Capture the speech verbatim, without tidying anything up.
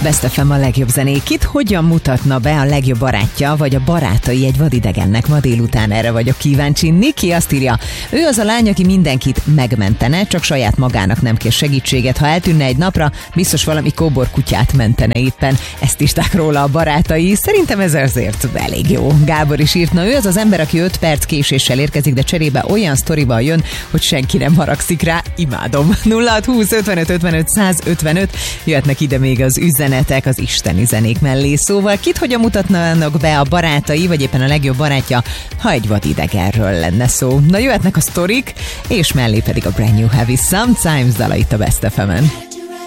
Best ef em a legjobb zenék. Kit hogyan mutatna be a legjobb barátja, vagy a barátai egy vadidegennek? Ma délután erre vagyok kíváncsi. Niki azt írja, ő az a lány, aki mindenkit megmentene, csak saját magának nem kér segítséget. Ha eltűnne egy napra, biztos valami kóbor kutyát mentene éppen. Ezt írták róla a barátai. Szerintem ez azért elég jó. Gábor is írt, na ő az az ember, aki öt perc késéssel érkezik, de cserébe olyan sztorival jön, hogy senki nem haragszik rá. Imádom. nulla hat húsz ötvenöt ötvenöt százötvenöt. Jöhetnek ide még az üzenetek az isteni zenék mellé. Szóval kit hogyan mutatnának be a barátai, vagy éppen a legjobb barátja, ha egy vadidegenről lenne szó. Na jöhetnek a sztorik, és mellé pedig a Brand New Heavy Sometimes dala itt a Best ef emen.